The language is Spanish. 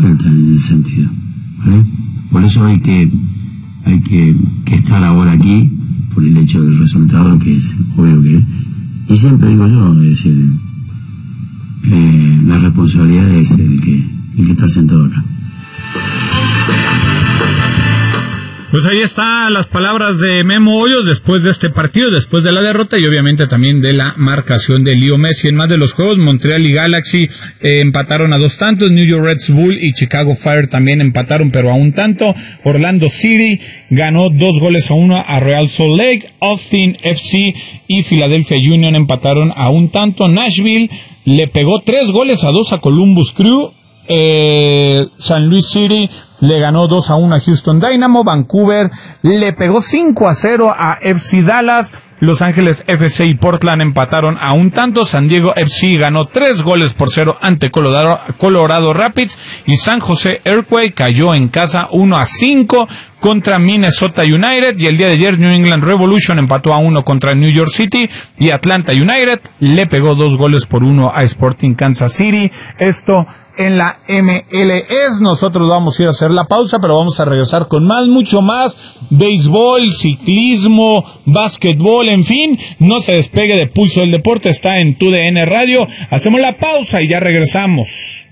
vuelta en ese sentido, ¿vale? Por eso hay que estar ahora aquí, por el hecho del resultado, que es obvio que... Y siempre digo yo, es decir, la responsabilidad es el que está sentado acá. Pues ahí están las palabras de Memo Hoyos después de este partido, después de la derrota y obviamente también de la marcación de Leo Messi. En más de los juegos, Montreal y Galaxy empataron a 2 tantos, New York Red Bull y Chicago Fire también empataron, pero a 1 tanto. Orlando City ganó 2-1 a Real Salt Lake, Austin FC y Philadelphia Union empataron a 1 tanto. Nashville le pegó 3-2 a Columbus Crew. San Luis City le ganó 2-1 a Houston Dynamo. Vancouver le pegó 5-0 a FC Dallas. Los Ángeles FC y Portland empataron a 1 tanto. San Diego FC ganó 3-0 ante Colorado Rapids. Y San José Earthquake cayó en casa 1-5 contra Minnesota United. Y el día de ayer New England Revolution empató a 1 contra New York City. Y Atlanta United le pegó 2-1 a Sporting Kansas City. Esto en la MLS. Nosotros vamos a ir a hacer la pausa, pero vamos a regresar con mucho más, béisbol, ciclismo, básquetbol, en fin, no se despegue de Pulso del Deporte, está en TUDN Radio. Hacemos la pausa y ya regresamos.